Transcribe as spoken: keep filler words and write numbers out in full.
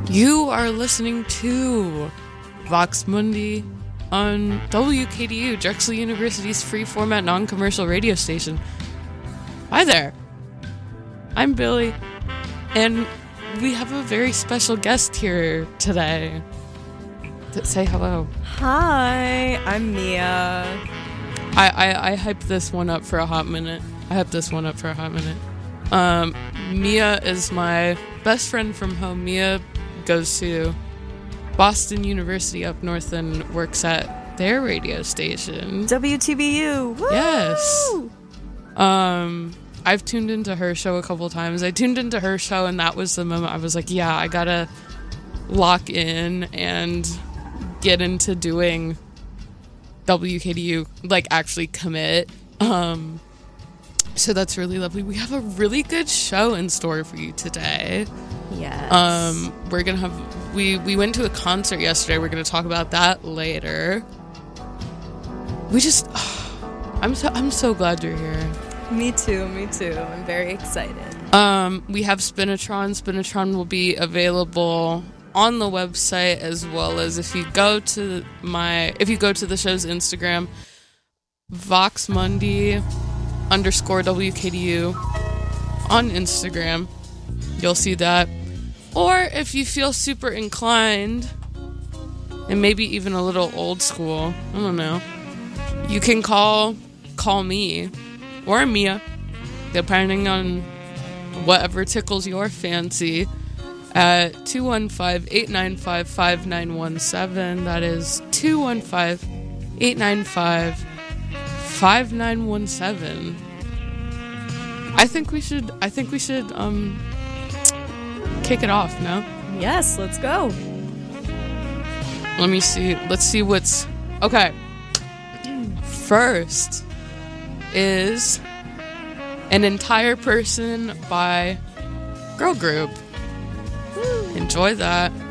You are listening to Vox Mundi on W K D U, Drexel University's free format non-commercial radio station. Hi there. I'm Billy, and we have a very special guest here today. Say hello. Hi, I'm Mia. I, I, I hyped this one up for a hot minute. I hyped this one up for a hot minute. Um, Mia is my best friend from home. Mia goes to Boston University up north and works at their radio station. W T B U. Woo! Yes. Um, I've tuned into her show a couple times. I tuned into her show, and that was the moment I was like, yeah, I gotta lock in and get into doing W K D U, like actually commit. Um, so that's really lovely. We have a really good show in store for you today. Yes. Um, we're gonna have we we went to a concert yesterday. We're gonna talk about that later. We just, oh, I'm so I'm so glad you're here. Me too. Me too. I'm very excited. Um, we have Spinatron. Spinatron will be available on the website, as well as if you go to my if you go to the show's Instagram, Vox Mundi underscore W K D U on Instagram, you'll see that. Or if you feel super inclined and maybe even a little old school, I don't know, you can call call me or Mia, depending on whatever tickles your fancy, at two one five, eight nine five, five nine one seven. That is two one five, eight nine five, five nine one seven. I think we should I think we should um kick it off, no? Yes, let's go. Let me see. Let's see what's okay. First is an entire person by girl group. Enjoy that.